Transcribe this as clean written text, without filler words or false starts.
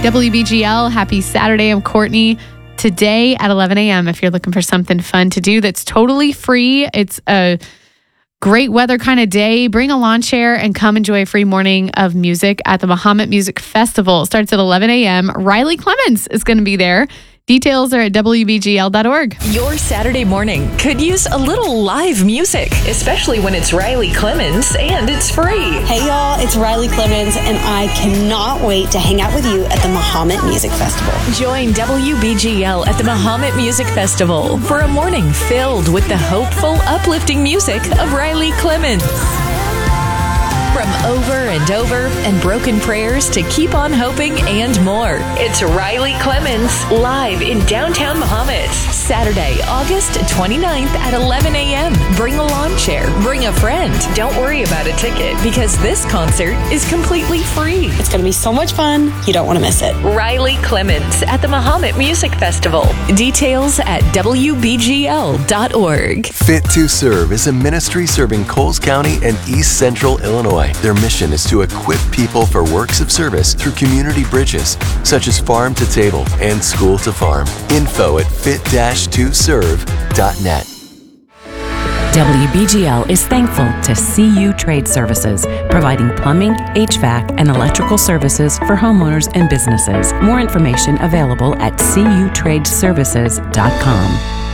WBGL, happy Saturday. I'm Courtney. Today at 11 a.m., if you're looking for something fun to do that's totally free, it's a great weather kind of day. Bring a lawn chair and come enjoy a free morning of music at the Mahomet Music Festival. It starts at 11 a.m. Riley Clemens is going to be there. Details are at WBGL.org. Your Saturday morning could use a little live music, especially when it's Riley Clemens and it's free. Hey y'all, it's Riley Clemens, and I cannot wait to hang out with you at the Mahomet Music Festival. Join WBGL at the Mahomet Music Festival for a morning filled with the hopeful, uplifting music of Riley Clemens. From over and over and broken prayers to keep on hoping and more. It's Riley Clemens live in downtown Mahomet. Saturday, August 29th at 11 a.m. Bring a lawn chair. Bring a friend. Don't worry about a ticket because this concert is completely free. It's going to be so much fun. You don't want to miss it. Riley Clemens at the Mahomet Music Festival. Details at WBGL.org. Fit to Serve is a ministry serving Coles County and East Central Illinois. Their mission is to equip people for works of service through community bridges, such as Farm to Table and School to Farm. Info at fit-2serve.net. WBGL is thankful to CU Trade Services, providing plumbing, HVAC, and electrical services for homeowners and businesses. More information available at cutradeservices.com.